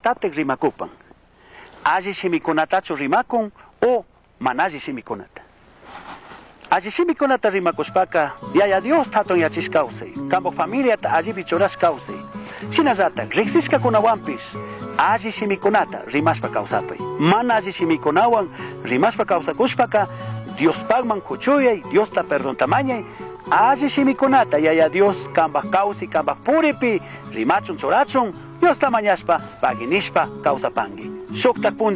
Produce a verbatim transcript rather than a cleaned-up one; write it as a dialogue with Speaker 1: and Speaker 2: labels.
Speaker 1: imatatek rimakupan. Alli shimikunatachu rimakun o manalli shimikunata. Alli shimikunata rimakushpaka yaya Dios taton yachis kawsay. Kambo familia ta alli bichoras kawsay. Shinazatak riksishka kunawampis alli shimikunata rimashpa kawsapay. Mana alli shimikunawan rimashpa kawsakushpaka Dios pagman kuchuyay, Dios ta perdon tamañay. Alli shimikunata yaya Dios kambak kawsi kambak puripi rimachun chorachun Dios ta mañashpa paginishpa kawsapangi. Shuktak punlla